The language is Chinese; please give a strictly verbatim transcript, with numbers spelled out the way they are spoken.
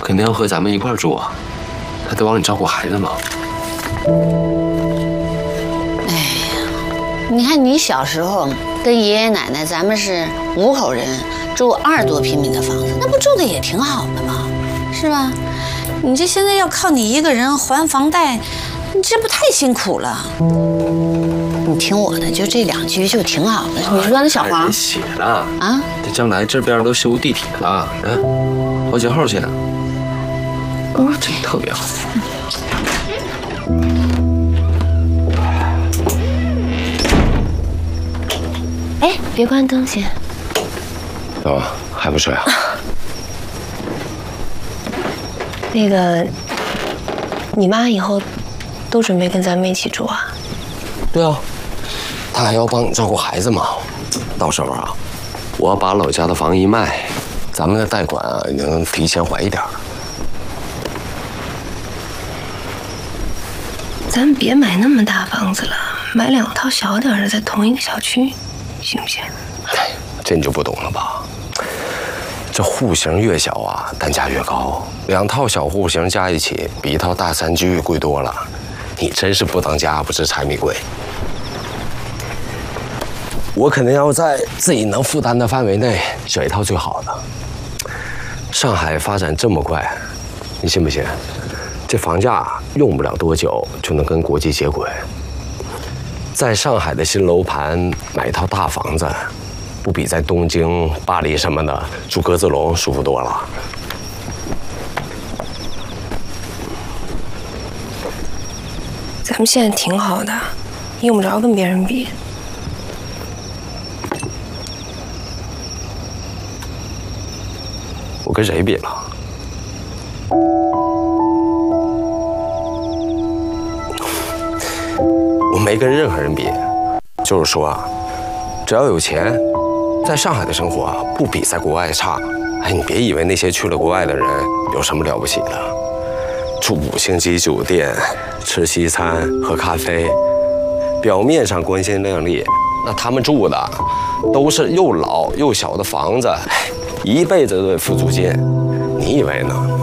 肯定要和咱们一块儿住啊，他得帮你照顾孩子嘛。 哎呀，你看你小时候跟爷爷奶奶，咱们是五口人，住二十多平米的房子，那不住的也挺好的吗？是吧？你这现在要靠你一个人还房贷，你这不太辛苦了？你听我的，就这两居就挺好的。你说那小黄写了啊， 这将来这边都修地铁了，嗯，好几号去了，啊，这特别好。 哎，别关灯先。 哦，还不睡啊？ 那个，你妈以后都准备跟咱们一起住啊？ 对啊，她还要帮你照顾孩子嘛。到时候啊，我把老家的房一卖，咱们的贷款啊也能提前还一点。 咱别买那么大房子了，买两套小点的，在同一个小区，行不行？ 哎，这你就不懂了吧？这户型越小啊，单价越高。两套小户型加一起，比一套大三居贵多了。你真是不当家不知柴米贵。我肯定要在自己能负担的范围内选一套最好的。上海发展这么快，你信不信？这房价用不了多久就能跟国际接轨。在上海的新楼盘买一套大房子，不比在东京、巴黎什么的住鸽子笼舒服多了。 咱们现在挺好的，用不着跟别人比。 我跟谁比了？我没跟任何人比，就是说啊，只要有钱，在上海的生活啊，不比在国外差。哎，你别以为那些去了国外的人有什么了不起的，住五星级酒店，吃西餐，喝咖啡，表面上光鲜亮丽，那他们住的都是又老又小的房子，一辈子都得付租金。你以为呢？